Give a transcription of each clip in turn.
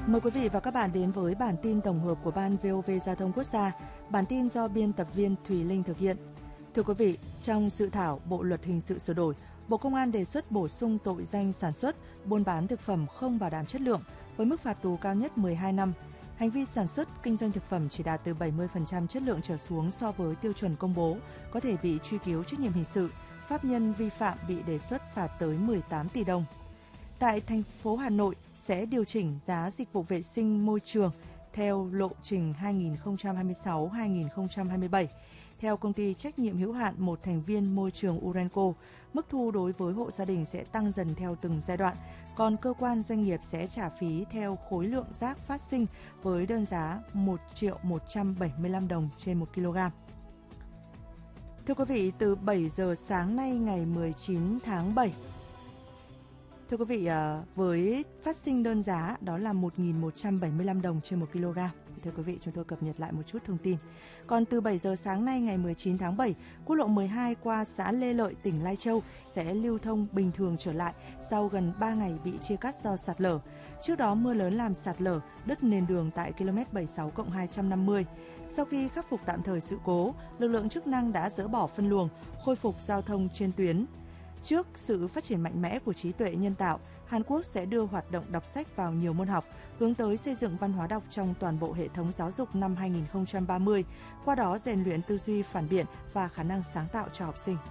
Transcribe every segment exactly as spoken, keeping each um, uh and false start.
Mời quý vị và các bạn đến với bản tin tổng hợp của Ban vê o vê Giao thông Quốc gia. Bản tin do biên tập viên Thùy Linh thực hiện. Thưa quý vị, trong dự thảo Bộ Luật Hình sự sửa đổi, Bộ Công an đề xuất bổ sung tội danh sản xuất, buôn bán thực phẩm không bảo đảm chất lượng với mức phạt tù cao nhất mười hai năm. Hành vi sản xuất, kinh doanh thực phẩm chỉ đạt từ bảy mươi phần trăm chất lượng trở xuống so với tiêu chuẩn công bố có thể bị truy cứu trách nhiệm hình sự. Pháp nhân vi phạm bị đề xuất phạt tới mười tám tỷ đồng. Tại thành phố Hà Nội sẽ điều chỉnh giá dịch vụ vệ sinh môi trường theo lộ trình hai nghìn không trăm hai mươi sáu đến hai nghìn không trăm hai mươi bảy. Theo công ty trách nhiệm hữu hạn một thành viên môi trường Urenco, mức thu đối với hộ gia đình sẽ tăng dần theo từng giai đoạn, còn cơ quan doanh nghiệp sẽ trả phí theo khối lượng rác phát sinh với đơn giá một triệu một trăm bảy mươi lăm đồng trên một kg. Thưa quý vị, từ bảy giờ sáng nay ngày mười chín tháng bảy, Thưa quý vị, với phát sinh đơn giá đó là một nghìn một trăm bảy mươi lăm đồng trên một kg. Thưa quý vị, chúng tôi cập nhật lại một chút thông tin. Còn từ bảy giờ sáng nay ngày mười chín tháng bảy, quốc lộ mười hai qua xã Lê Lợi, tỉnh Lai Châu sẽ lưu thông bình thường trở lại sau gần ba ngày bị chia cắt do sạt lở. Trước đó mưa lớn làm sạt lở, đứt nền đường tại km bảy mươi sáu cộng hai trăm năm mươi. Sau khi khắc phục tạm thời sự cố, lực lượng chức năng đã dỡ bỏ phân luồng, khôi phục giao thông trên tuyến. Trước sự phát triển mạnh mẽ của trí tuệ nhân tạo, Hàn Quốc sẽ đưa hoạt động đọc sách vào nhiều môn học, hướng tới xây dựng văn hóa đọc trong toàn bộ hệ thống giáo dục năm hai nghìn không trăm ba mươi, qua đó rèn luyện tư duy phản biện và khả năng sáng tạo cho học sinh.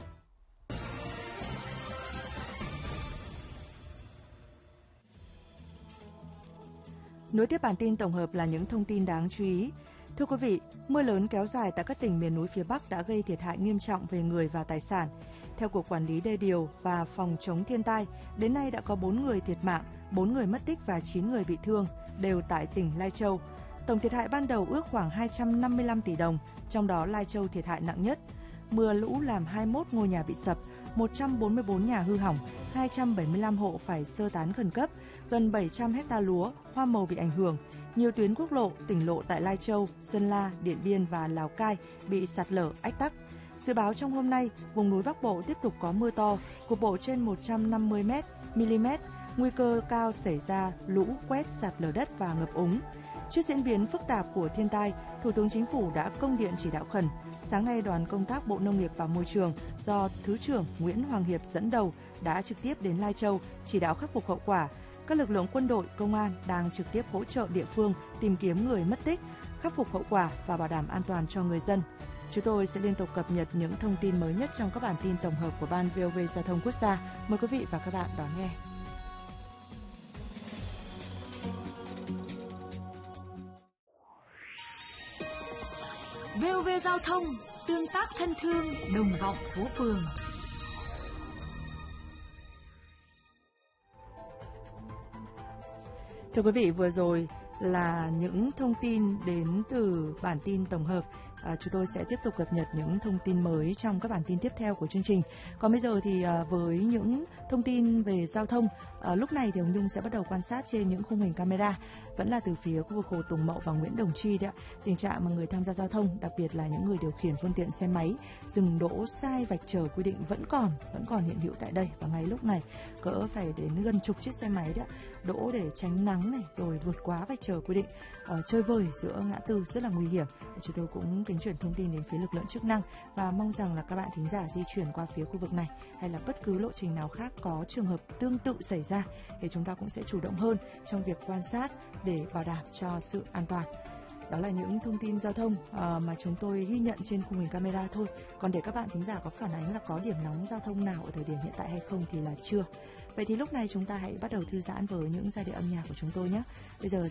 Nối tiếp bản tin tổng hợp là những thông tin đáng chú ý. Thưa quý vị, mưa lớn kéo dài tại các tỉnh miền núi phía Bắc đã gây thiệt hại nghiêm trọng về người và tài sản. Theo Cục Quản lý Đê điều và Phòng chống thiên tai, đến nay đã có bốn người thiệt mạng, bốn người mất tích và chín người bị thương, đều tại tỉnh Lai Châu. Tổng thiệt hại ban đầu ước khoảng hai trăm năm mươi lăm tỷ đồng, trong đó Lai Châu thiệt hại nặng nhất. Mưa lũ làm hai mươi mốt ngôi nhà bị sập, một trăm bốn mươi tư nhà hư hỏng, hai trăm bảy mươi lăm hộ phải sơ tán khẩn cấp, gần bảy trăm héc ta lúa, hoa màu bị ảnh hưởng. Nhiều tuyến quốc lộ, tỉnh lộ tại Lai Châu, Sơn La, Điện Biên và Lào Cai bị sạt lở, ách tắc. Dự báo trong hôm nay, vùng núi Bắc Bộ tiếp tục có mưa to, cục bộ trên một trăm năm mươi mi-li-mét, nguy cơ cao xảy ra lũ quét, sạt lở đất và ngập úng. Trước diễn biến phức tạp của thiên tai, Thủ tướng Chính phủ đã công điện chỉ đạo khẩn. Sáng nay, đoàn công tác Bộ Nông nghiệp và Môi trường do Thứ trưởng Nguyễn Hoàng Hiệp dẫn đầu đã trực tiếp đến Lai Châu chỉ đạo khắc phục hậu quả. Các lực lượng quân đội, công an đang trực tiếp hỗ trợ địa phương tìm kiếm người mất tích, khắc phục hậu quả và bảo đảm an toàn cho người dân. Chúng tôi sẽ liên tục cập nhật những thông tin mới nhất trong các bản tin tổng hợp của Ban vê o vê Giao thông Quốc gia. Mời quý vị và các bạn đón nghe. vê o vê Giao thông, tương tác thân thương, đồng vọng phố phường. Thưa quý vị, vừa rồi là những thông tin đến từ bản tin tổng hợp. À, chúng tôi sẽ tiếp tục cập nhật những thông tin mới trong các bản tin tiếp theo của chương trình. Còn bây giờ thì à, với những thông tin về giao thông, à, lúc này thì Hồng Nhung sẽ bắt đầu quan sát trên những khung hình camera, vẫn là từ phía khu vực Hồ Tùng Mậu và Nguyễn Đồng Chi đấy ạ. Tình trạng mà người tham gia giao thông, đặc biệt là những người điều khiển phương tiện xe máy dừng đỗ sai vạch chở quy định vẫn còn vẫn còn hiện hữu tại đây, và ngay lúc này cỡ phải đến gần chục chiếc xe máy đấy ạ, đỗ để tránh nắng này, rồi vượt quá vạch chở quy định, uh, chơi vơi giữa ngã tư rất là nguy hiểm. Chúng tôi cũng kính chuyển thông tin đến phía lực lượng chức năng và mong rằng là các bạn thính giả di chuyển qua phía khu vực này hay là bất cứ lộ trình nào khác có trường hợp tương tự xảy ra thì chúng ta cũng sẽ chủ động hơn trong việc quan sát để bảo đảm cho sự an toàn. Đó là những thông tin giao thông uh, mà chúng tôi ghi nhận trên khung hình camera thôi. Còn để các bạn thính giả có phản ánh là có điểm nóng giao thông nào ở thời điểm hiện tại hay không thì là chưa. Vậy thì lúc này chúng ta hãy bắt đầu thư giãn với những giai điệu âm nhạc của chúng tôi nhé. Bây giờ